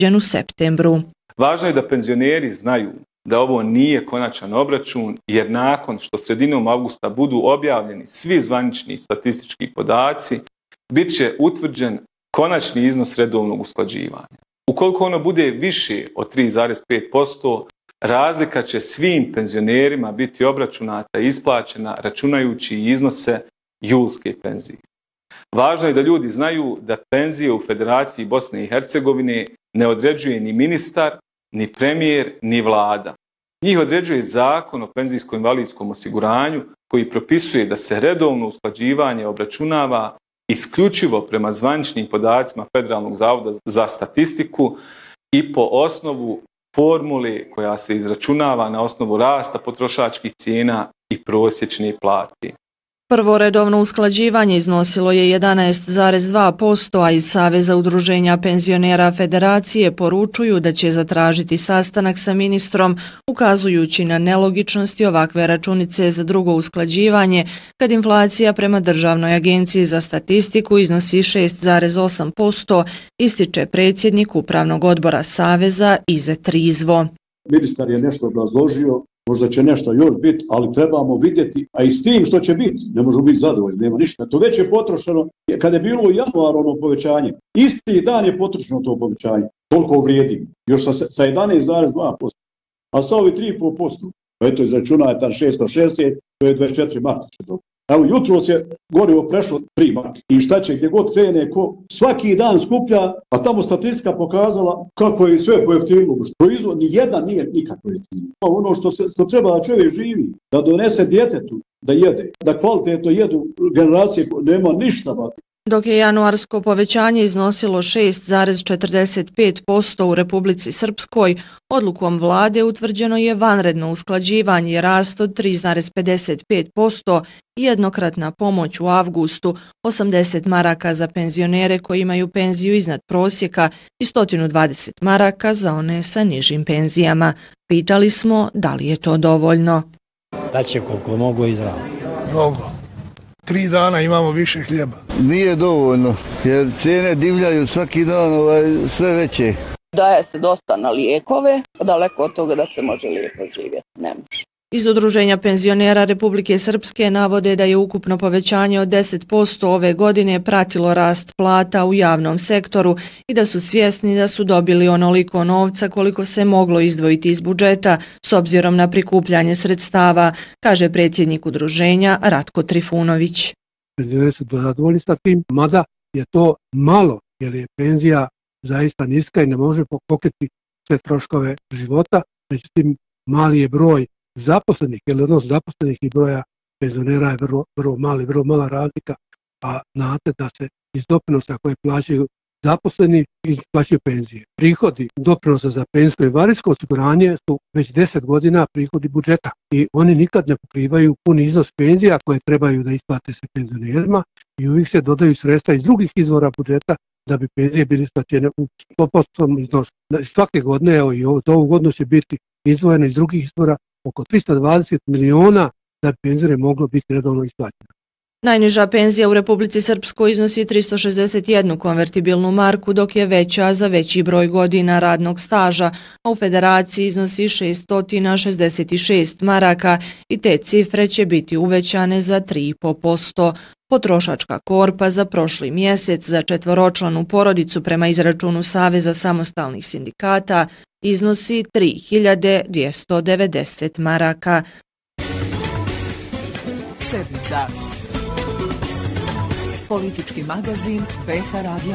u septembru. Važno je da penzioneri znaju da ovo nije konačan obračun, jer nakon što sredinom avgusta budu objavljeni svi zvanični statistički podaci, bit će utvrđen konačni iznos redovnog usklađivanja. Ukoliko ono bude više od 3,5%, razlika će svim penzionerima biti obračunata i isplaćena računajući iznose julske penzije. Važno je da ljudi znaju da penzije u Federaciji Bosne i Hercegovine ne određuje ni ministar, ni premijer, ni vlada. Njih određuje Zakon o penzijsko-invalidskom osiguranju koji propisuje da se redovno usklađivanje obračunava isključivo prema zvaničnim podacima Federalnog zavoda za statistiku i po osnovu formule koja se izračunava na osnovu rasta potrošačkih cijena i prosječne plate. Prvo redovno usklađivanje iznosilo je 11,2%, a iz Saveza udruženja penzionera Federacije poručuju da će zatražiti sastanak sa ministrom, ukazujući na nelogičnosti ovakve računice za drugo usklađivanje, kad inflacija prema Državnoj agenciji za statistiku iznosi 6,8%, ističe predsjednik Upravnog odbora Saveza Izet Rizvo. Ministar je nešto obrazložio, možda će nešto još biti, ali trebamo vidjeti, a i s tim što će biti, ne možemo biti zadovoljni, nema ništa. To već je potrošeno, kada je bilo u januaru ono povećanje, isti dan je potrošeno to povećanje, toliko vrijedi, još sa 11,2%, a sa ovi 3,5%, eto izračuna je tam 660, to je 24 marka. Evo, jutro se gorivo prešlo 3 marke. I šta će, gdje god krene, svaki dan skuplja, a tamo statistika pokazala kako je sve pojeftinilo. Proizvod, nijedan nije nikako jeftinilo. Ono što treba da čovjek živi, da donese djetetu, da jede, da kvalitetno jedu generacije, nema ništa. Dok je januarsko povećanje iznosilo 6,45% u Republici Srpskoj, odlukom vlade utvrđeno je vanredno usklađivanje i rast od 3,55%, jednokratna pomoć u avgustu, 80 maraka za penzionere koji imaju penziju iznad prosjeka i 120 maraka za one sa nižim penzijama. Pitali smo da li je to dovoljno. Da će koliko mogu i zdravo. Mnogo. 3 dana imamo više hljeba. Nije dovoljno, jer cijene divljaju svaki dan sve veće. Daje se dosta na lijekove, daleko od toga da se može lijepo živjeti, ne može. Iz Udruženja penzionera Republike Srpske navode da je ukupno povećanje od 10% ove godine pratilo rast plata u javnom sektoru i da su svjesni da su dobili onoliko novca koliko se moglo izdvojiti iz budžeta s obzirom na prikupljanje sredstava, kaže predsjednik udruženja Ratko Trifunović. Penzioneri su zadovoljni sa tim, mada je to malo, jer je penzija zaista niska i ne može pokriti sve troškove života, međutim mali je broj zaposlenih, jer odnos zaposlenih i broja penzionera je vrlo mali, vrlo mala razlika, a znate da se iz doprinosa koje plaćaju zaposleni isplaćuju penzije. Prihodi doprinosa za penzijsko i invalidsko osiguranje su već 10 godina prihodi budžeta i oni nikad ne pokrivaju puni iznos penzija koje trebaju da isplate se penzionerima i uvijek se dodaju sredstva iz drugih izvora budžeta da bi penzije bili isplaćene u 100% iznosu. Svake godine, evo i ovu godinu će biti izdvojeno iz drugih izvora oko 320 miliona da bi penzije moglo biti redovno isplaćeno. Najniža penzija u Republici Srpskoj iznosi 361 konvertibilnu marku, dok je veća za veći broj godina radnog staža, a u Federaciji iznosi 666 maraka i te cifre će biti uvećane za 3,5%. Potrošačka korpa za prošli mjesec za četvoročlanu porodicu prema izračunu Saveza samostalnih sindikata iznosi 3.290 maraka. Sedmica. Politički magazin BH Radija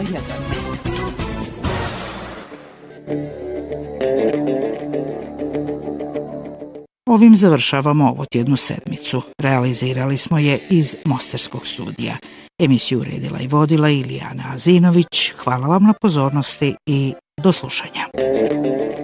1. Ovim završavamo ovo tjednu sedmicu. Realizirali smo je iz Mostarskog studija. Emisiju uredila i vodila Ilijana Azinović. Hvala vam na pozornosti i do slušanja.